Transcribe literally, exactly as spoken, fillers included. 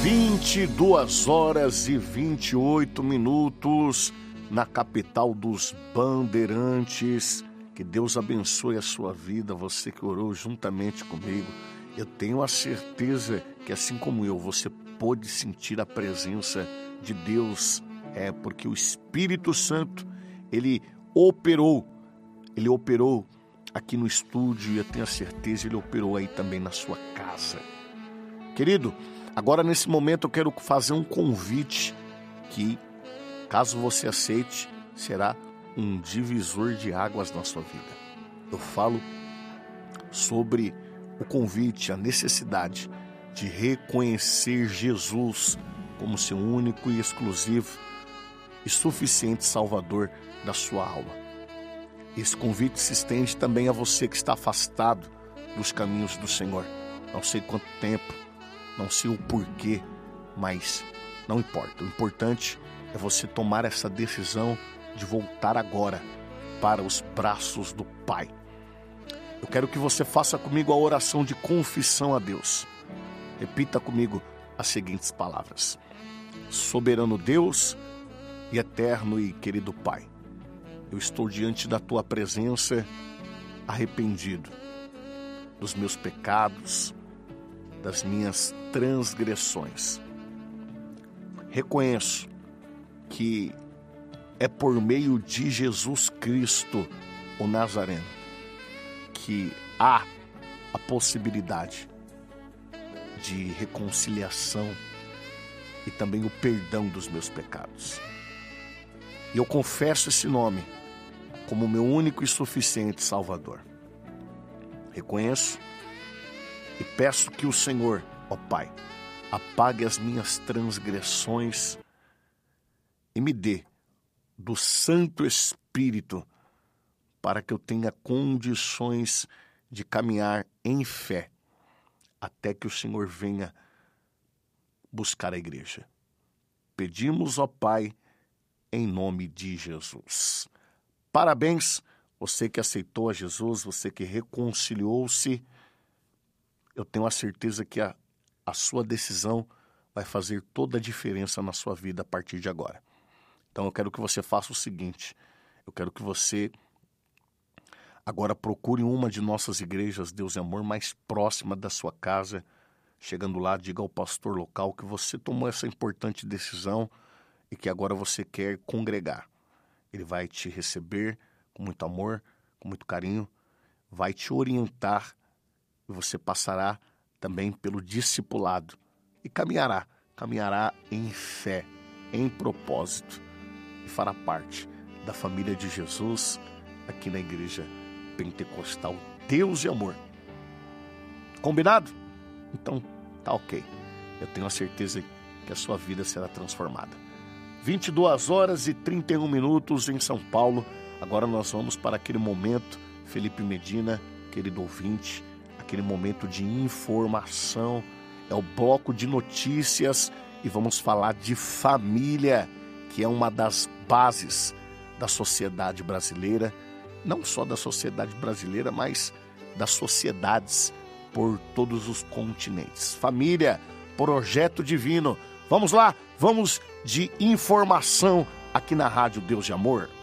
vinte e duas horas e vinte e oito minutos na capital dos Bandeirantes. Que Deus abençoe a sua vida, você que orou juntamente comigo. Eu tenho a certeza que, assim como eu, você pôde sentir a presença de Deus. É porque o Espírito Santo, ele operou, ele operou aqui no estúdio e eu tenho a certeza, ele operou aí também na sua casa. Querido, agora nesse momento eu quero fazer um convite que, caso você aceite, será um divisor de águas na sua vida. Eu falo sobre o convite, a necessidade de reconhecer Jesus como seu único e exclusivo e suficiente Salvador da sua alma. Esse convite se estende também a você que está afastado dos caminhos do Senhor. Não sei quanto tempo, não sei o porquê, mas não importa. O importante é você tomar essa decisão de voltar agora para os braços do Pai. Eu quero que você faça comigo a oração de confissão a Deus. Repita comigo as seguintes palavras: soberano Deus e eterno e querido Pai, eu estou diante da Tua presença arrependido dos meus pecados, das minhas transgressões. Reconheço que é por meio de Jesus Cristo, o Nazareno, que há a possibilidade de reconciliação e também o perdão dos meus pecados. E eu confesso esse nome como meu único e suficiente Salvador. Reconheço e peço que o Senhor, ó Pai, apague as minhas transgressões e me dê do Santo Espírito para que eu tenha condições de caminhar em fé até que o Senhor venha buscar a igreja. Pedimos, ó Pai, em nome de Jesus. Parabéns, você que aceitou a Jesus, você que reconciliou-se. Eu tenho a certeza que a, a sua decisão vai fazer toda a diferença na sua vida a partir de agora. Então eu quero que você faça o seguinte: eu quero que você agora procure uma de nossas igrejas Deus e Amor mais próxima da sua casa. Chegando lá, diga ao pastor local que você tomou essa importante decisão e que agora você quer congregar. Ele vai te receber com muito amor, com muito carinho, vai te orientar e você passará também pelo discipulado e caminhará, caminhará em fé, em propósito e fará parte da família de Jesus aqui na Igreja Pentecostal Deus e Amor. Combinado? Então, tá ok. Eu tenho a certeza que a sua vida será transformada. vinte e duas horas e trinta e um minutos em São Paulo. Agora nós vamos para aquele momento, Felipe Medina, querido ouvinte, aquele momento de informação. É o bloco de notícias e vamos falar de família, que é uma das bases da sociedade brasileira. Não só da sociedade brasileira, mas das sociedades por todos os continentes. Família, projeto divino. Vamos lá, vamos de informação aqui na Rádio Deus de Amor.